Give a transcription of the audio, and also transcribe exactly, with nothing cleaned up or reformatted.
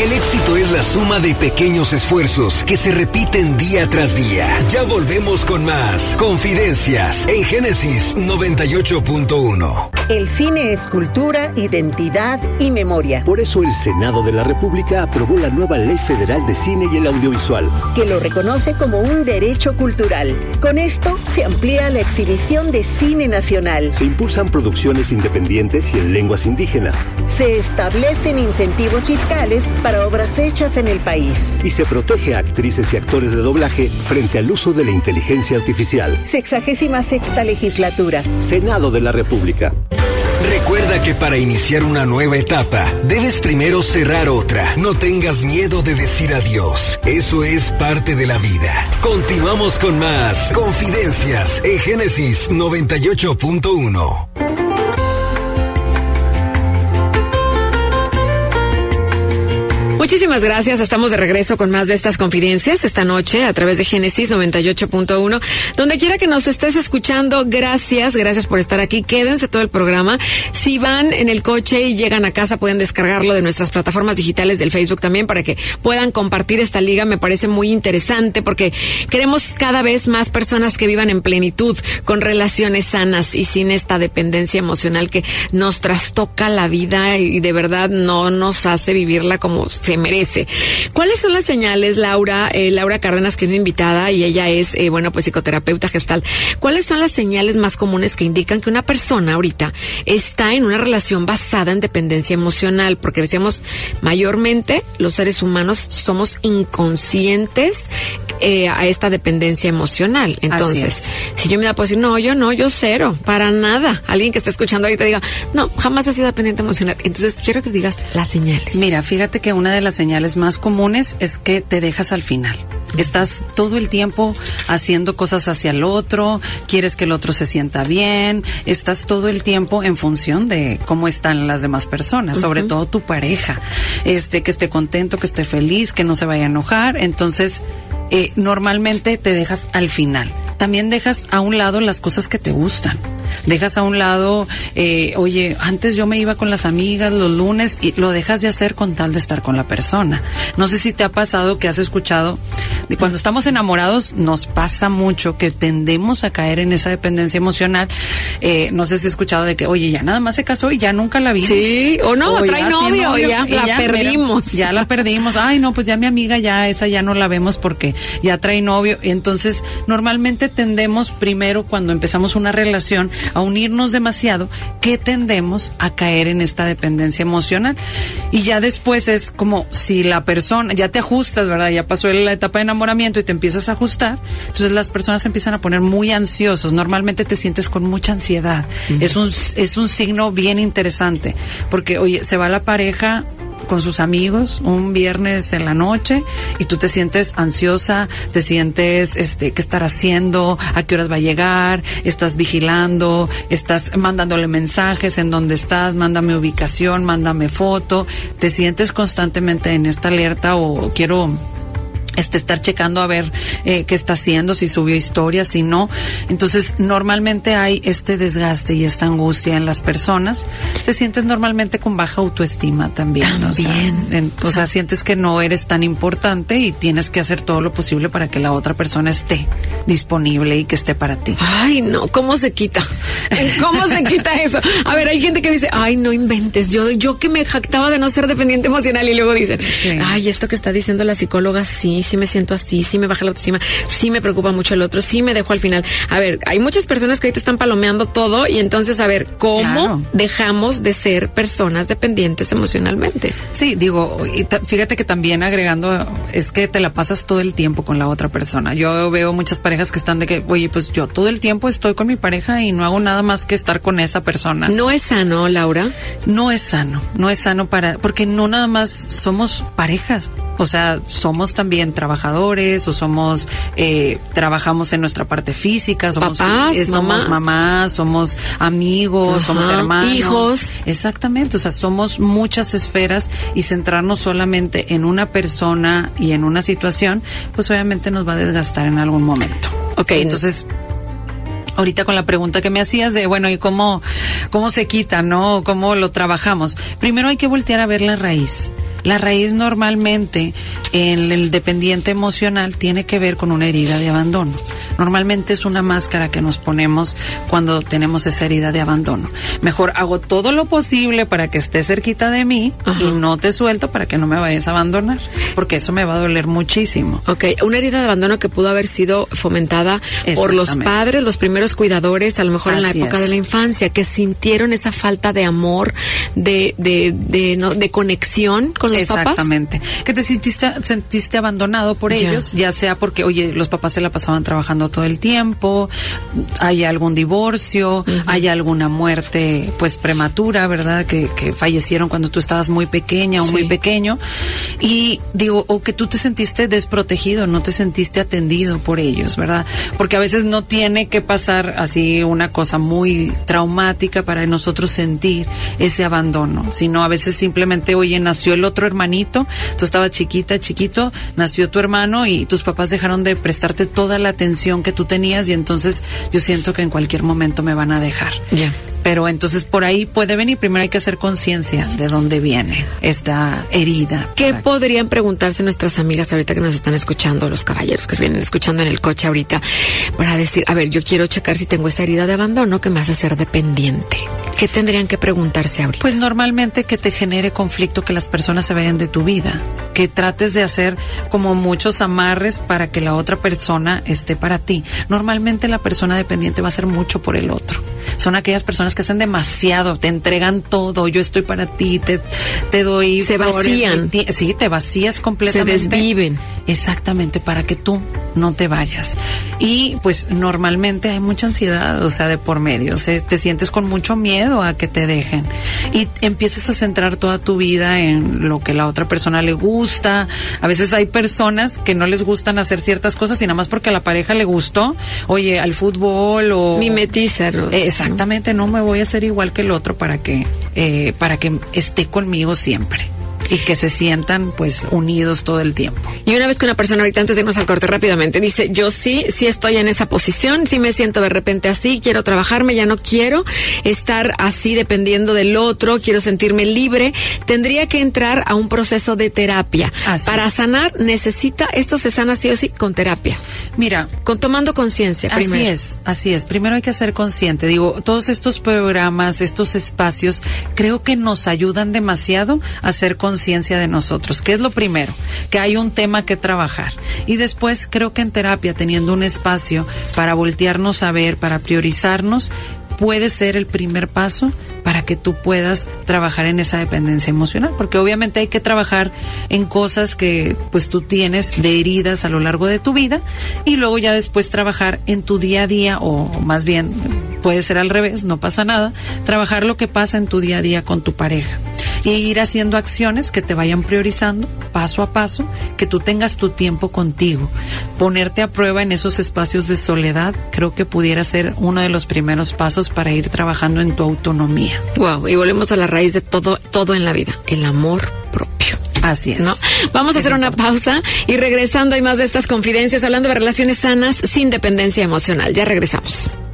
El éxito es la suma de pequeños esfuerzos que se repiten día tras día. Ya volvemos con más Confidencias en Génesis noventa y ocho punto uno. El cine es cultura, identidad y memoria. Por eso el Senado de la República aprobó la nueva Ley Federal de Cine y el Audiovisual, que lo reconoce como un derecho cultural. Con esto se amplía la exhibición de cine nacional. Se impulsan producciones independientes y en lenguas indígenas. Se establecen incentivos fiscales para obras hechas en el país. Y se protege a actrices y actores de doblaje frente al uso de la inteligencia artificial. Sexagésima sexta legislatura. Senado de la República. Recuerda que para iniciar una nueva etapa, debes primero cerrar otra. No tengas miedo de decir adiós. Eso es parte de la vida. Continuamos con más Confidencias en Génesis noventa y ocho punto uno. Muchísimas gracias. Estamos de regreso con más de estas confidencias esta noche a través de Génesis noventa y ocho punto uno. Donde quiera que nos estés escuchando, gracias, gracias por estar aquí. Quédense todo el programa. Si van en el coche y llegan a casa, pueden descargarlo de nuestras plataformas digitales del Facebook también para que puedan compartir esta liga. Me parece muy interesante porque queremos cada vez más personas que vivan en plenitud, con relaciones sanas y sin esta dependencia emocional que nos trastoca la vida y de verdad no nos hace vivirla como se merece. ¿Cuáles son las señales, Laura? Eh, Laura Cárdenas, que es mi invitada y ella es, eh, bueno, pues psicoterapeuta gestal. ¿Cuáles son las señales más comunes que indican que una persona ahorita está en una relación basada en dependencia emocional? Porque decíamos, mayormente los seres humanos somos inconscientes eh, a esta dependencia emocional. Entonces, si yo me da por decir, no, yo no, yo cero, para nada. Alguien que está escuchando ahorita diga, no, jamás he sido dependiente emocional. Entonces, quiero que digas las señales. Mira, fíjate que una de las señales más comunes es que te dejas al final. Estás todo el tiempo haciendo cosas hacia el otro, quieres que el otro se sienta bien, estás todo el tiempo en función de cómo están las demás personas, uh-huh. sobre todo tu pareja, este, que esté contento, que esté feliz, que no se vaya a enojar. Entonces, eh, normalmente te dejas al final. También dejas a un lado las cosas que te gustan. Dejas a un lado, eh, oye, antes yo me iba con las amigas los lunes y lo dejas de hacer con tal de estar con la persona. No sé si te ha pasado que has escuchado, de cuando estamos enamorados nos pasa mucho que tendemos a caer en esa dependencia emocional. Eh, no sé si has escuchado de que, oye, ya nada más se casó y ya nunca la vimos. Sí, o no, o trae novio, novio y ya, y la ya, perdimos. Mira, ya la perdimos. Ay, no, pues ya mi amiga ya, esa ya no la vemos porque ya trae novio. Entonces, normalmente tendemos primero cuando empezamos una relación a unirnos demasiado, que tendemos a caer en esta dependencia emocional. Y ya después es como si la persona, ya te ajustas, ¿verdad? Ya pasó la etapa de enamoramiento y te empiezas a ajustar. Entonces las personas se empiezan a poner muy ansiosos. Normalmente te sientes con mucha ansiedad. Uh-huh. Es un, es un signo bien interesante. Porque, oye, se va la pareja con sus amigos un viernes en la noche y tú te sientes ansiosa, te sientes, este, qué estar haciendo, a qué horas va a llegar, estás vigilando, estás mandándole mensajes en dónde estás, mándame ubicación, mándame foto, te sientes constantemente en esta alerta o quiero este estar checando a ver eh, qué está haciendo, si subió historias, si no. Entonces, normalmente hay este desgaste y esta angustia en las personas. Te sientes normalmente con baja autoestima también. también. O sea, en, o sea, sientes que no eres tan importante y tienes que hacer todo lo posible para que la otra persona esté disponible y que esté para ti. Ay, no, ¿cómo se quita? ¿Cómo se quita eso? A ver, hay gente que dice, ay, no inventes, yo, yo que me jactaba de no ser dependiente emocional y luego dicen, sí. ay, esto que está diciendo la psicóloga, sí, sí me siento así, sí me baja la autoestima, sí me preocupa mucho el otro, sí me dejo al final. A ver, hay muchas personas que ahorita están palomeando todo y entonces, a ver, ¿cómo claro. dejamos de ser personas dependientes emocionalmente? Sí, digo, y t- fíjate que también agregando, es que te la pasas todo el tiempo con la otra persona. Yo veo muchas parejas que están de que, oye, pues yo todo el tiempo estoy con mi pareja y no hago nada más que estar con esa persona. ¿No es sano, Laura? No es sano, no es sano para, porque no nada más somos parejas. O sea, somos también trabajadores o somos, eh, trabajamos en nuestra parte física, somos papás, eh, somos mamás. mamás, somos amigos, Ajá, somos hermanos. Hijos. Exactamente, o sea, somos muchas esferas y centrarnos solamente en una persona y en una situación, pues obviamente nos va a desgastar en algún momento. Ok, entonces... Ahorita con la pregunta que me hacías de, bueno, ¿y cómo, cómo se quita, no? ¿Cómo lo trabajamos? Primero hay que voltear a ver la raíz. La raíz normalmente en el dependiente emocional tiene que ver con una herida de abandono. Normalmente es una máscara que nos ponemos cuando tenemos esa herida de abandono. Mejor hago todo lo posible para que estés cerquita de mí. Ajá. Y no te suelto para que no me vayas a abandonar, porque eso me va a doler muchísimo. Ok, una herida de abandono que pudo haber sido fomentada por los padres, los primeros cuidadores, a lo mejor Así en la época es. de la infancia, que sintieron esa falta de amor, de de de, no, de conexión con los Exactamente. papás. Exactamente. Que te sentiste, sentiste abandonado por ya. ellos, ya sea porque, oye, los papás se la pasaban trabajando todo el tiempo, hay algún divorcio, uh-huh. hay alguna muerte, pues, prematura, ¿verdad? Que, que fallecieron cuando tú estabas muy pequeña o sí. muy pequeño. Y digo, o que tú te sentiste desprotegido, no te sentiste atendido por ellos, ¿verdad? Porque a veces no tiene que pasar así una cosa muy traumática para nosotros sentir ese abandono, sino a veces simplemente, oye, nació el otro hermanito, tú estabas chiquita, chiquito, nació tu hermano y tus papás dejaron de prestarte toda la atención que tú tenías y entonces yo siento que en cualquier momento me van a dejar. Ya. Yeah. Pero entonces por ahí puede venir, primero hay que hacer conciencia de dónde viene esta herida. ¿Qué para... podrían preguntarse nuestras amigas ahorita que nos están escuchando, los caballeros que vienen escuchando en el coche ahorita, para decir, a ver, yo quiero checar si tengo esa herida de abandono que me hace ser dependiente? ¿Qué tendrían que preguntarse ahorita? Pues normalmente que te genere conflicto, que las personas se vayan de tu vida, que trates de hacer como muchos amarres para que la otra persona esté para ti. Normalmente la persona dependiente va a hacer mucho por el otro. Son aquellas personas que hacen demasiado, te entregan todo, yo estoy para ti, te, te doy... Se vacían. Ti, sí, te vacías completamente. Se desviven. Exactamente, para que tú no te vayas. Y pues normalmente hay mucha ansiedad, o sea, de por medio, o sea, te sientes con mucho miedo a que te dejen. Y empiezas a centrar toda tu vida en lo que la otra persona le gusta. A veces hay personas que no les gustan hacer ciertas cosas y nada más porque a la pareja le gustó, oye, al fútbol o... Mimetiza, ¿no? Eh, exactamente, no me voy a hacer igual que el otro para que, eh, para que esté conmigo siempre. Y que se sientan, pues, unidos todo el tiempo. Y una vez que una persona, ahorita antes de irnos al corte rápidamente, dice, yo sí, sí estoy en esa posición, sí me siento de repente así, quiero trabajarme, ya no quiero estar así dependiendo del otro, quiero sentirme libre, tendría que entrar a un proceso de terapia. Así Para es. sanar, necesita, esto se sana sí o sí con terapia. Mira. Con tomando conciencia primero. Así es, así es. Primero hay que ser consciente. Digo, todos estos programas, estos espacios, creo que nos ayudan demasiado a ser conscientes conciencia de nosotros, que es lo primero, que hay un tema que trabajar. Y después creo que en terapia, teniendo un espacio para voltearnos a ver, para priorizarnos, puede ser el primer paso para que tú puedas trabajar en esa dependencia emocional, porque obviamente hay que trabajar en cosas que pues tú tienes de heridas a lo largo de tu vida y luego ya después trabajar en tu día a día, o más bien puede ser al revés, no pasa nada, trabajar lo que pasa en tu día a día con tu pareja y ir haciendo acciones que te vayan priorizando paso a paso, que tú tengas tu tiempo contigo, ponerte a prueba en esos espacios de soledad, creo que pudiera ser uno de los primeros pasos para ir trabajando en tu autonomía. Wow, y volvemos a la raíz de todo, todo en la vida, el amor propio. Así es. ¿No? Vamos a hacer una pausa y regresando hay más de estas confidencias hablando de relaciones sanas sin dependencia emocional. Ya regresamos.